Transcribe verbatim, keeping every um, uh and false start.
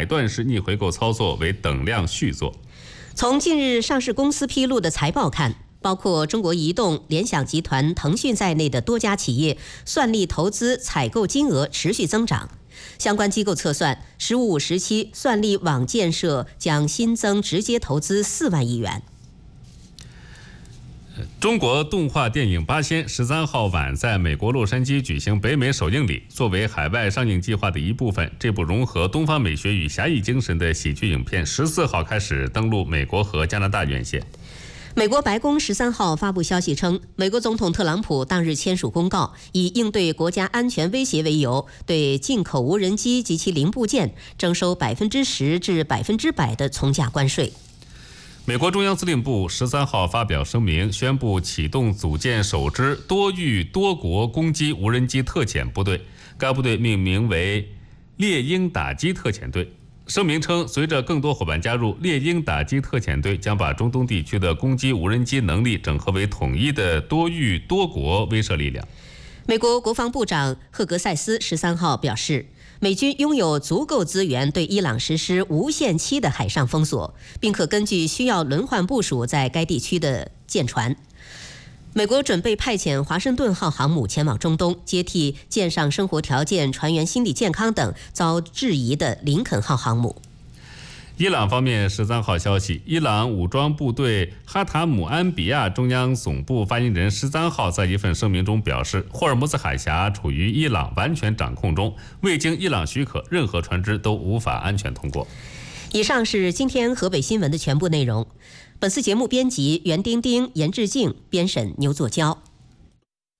乃断式逆回购操作为等量续作。 从近日上市公司披露的财报看，包括中国移动、联想集团、腾讯在内的多家企业算力投资采购金额持续增长。相关机构测算，十五时期算力网建设将新增直接投资四万亿元。 中国动画电影《八仙》十三号晚在美国洛杉矶举行北美首映礼。作为海外上映计划的一部分，这部融合东方美学与侠义精神的喜剧影片十四号开始登陆美国和加拿大院线。 美国白宫十三号发布消息称，美国总统特朗普当日签署公告，以应对国家安全威胁为由，对进口无人机及其零部件征收百分之十至百分之百的从价关税。 美国中央司令部十三号发表声明，宣布启动组建首支多域多国攻击无人机特遣部队，该部队命名为猎鹰打击特遣队。声明称，随着更多伙伴加入，猎鹰打击特遣队将把中东地区的攻击无人机能力整合为统一的多域多国威慑力量。 美国国防部长赫格塞斯十三号表示，美军拥有足够资源对伊朗实施无限期的海上封锁，并可根据需要轮换部署在该地区的舰船。美国准备派遣华盛顿号航母前往中东，接替舰上生活条件、船员心理健康等遭质疑的林肯号航母。 伊朗方面十三号消息，伊朗武装部队哈塔姆安比亚中央总部发言人十三号在一份声明中表示，霍尔木兹海峡处于伊朗完全掌控中，未经伊朗许可，任何船只都无法安全通过。 以上是今天河北新闻的全部内容。本次节目编辑袁丁丁、严志静，编审牛作娇。